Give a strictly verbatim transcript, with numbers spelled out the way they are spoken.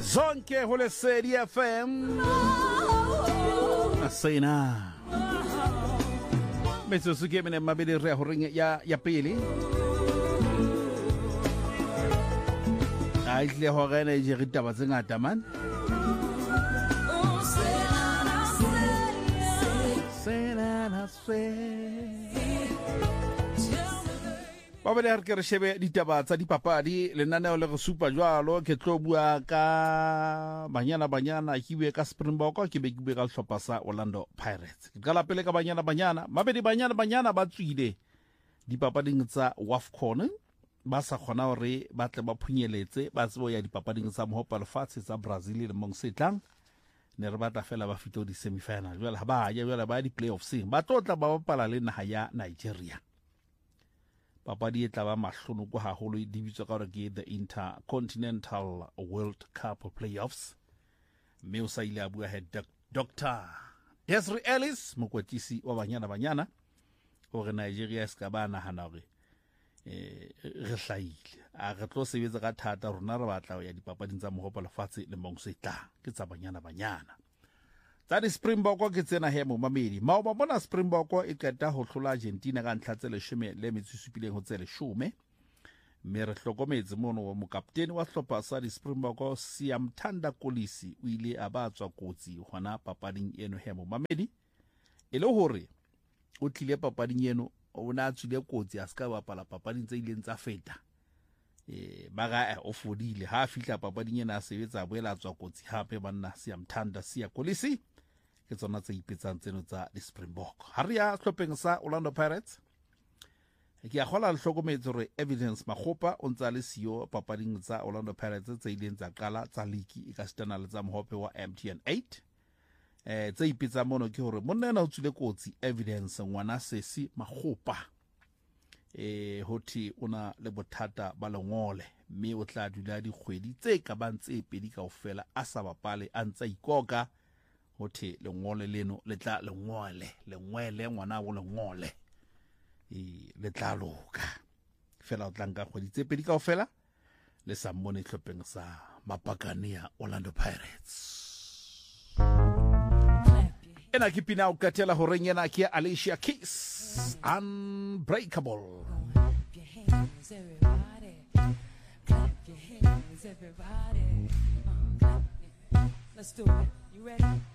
zonke ho Lesedi F M asena metsotso ke mene mabedi re ho reng ya ya pele a ile ho rena je re taba tse ngata man sena ba ba re ke re shebe ditaba tsa dipapadi lenaneo le go supa jwalo ke tlo bua ka banyana banyana hiwe ka Springbok ke be ke bua ka hlopha sa Orlando Pirates ke qala pele ka banyana banyana mabedi banyana banyana ba tswile dipapading tsa WAFCON ba sa khona hore ba tle ba phunyeletse ba tsebo ya dipapading tsa mohopa lefatshe tsa Brazil le mong setlang ne re batla fela ba fito di semi-final jwale ha ba ya jwale ba di playoffs ba tlotla ba bapala le naha ya Nigeria papadi e tla ba mahlonoko haholo di bitswa ka hore ke the Intercontinental World Cup Playoffs mme o sa ile a bua head Doctor Desiree Ellis mokwetlisi wa banyana banyana hore Nigeria se ka ba nahana hore eh re hlaile a re tlo sebetsa ka thata rona re batla ya dipapading tsa mohopa lefatshe le mong se tla ke tsa banyana banyana tsa di Springbok ke tsena he mo mamedi mao ba bona Springbok e qeta ho hlola Argentina ka ntlha tse leshome le metso supileng ho tse leshome mme re hlokometse mono wa mokapteni wa hlopha sa di Springbok Siyamthanda Kolisi o ile a ba tswa kotsi hona papading eno he mo mamedi e le hore o tlile papading eno o na tswile kotsi a ska bapala papading tse ileng tsa feta eh ba ga o fodile ha fihla papading ena a sebetsa boela tswa kotsi hape banna Siyamthanda Siya Kolisi ke tsona tse ipetsang tseno tsa di Springbok ha re ya hlopheng sa Orlando Pirates ke a gola le hlokometse hore Evidence Makgopa o ntsa le siyo papading tsa Orlando Pirates tse ileng tsa qala tsa league e ka stana le tsa mohope wa M T N eight eh tse ipetsa mono ke hore monna ena o tswile kotsi Evidence ngwana Sesi Makgopa eh hoti ona le bothata ba lengole mme o tla dula dikgwedi tse ka bang tse pedi kaofela a sa bapale a ntsa ikoka hoti lengole leno le tla lengole lengwele ngwana o lengole e le tla loka fela o tla nka kgwedi tse pedi kaofela le sa mmone hlopeng sa Mapakania Orlando Pirates ena ke pina o katela ho rengena ke Alicia Keys Unbreakable. Clap your hands, everybody. Clap your hands, everybody. Uh, clap your- Let's do it. You ready?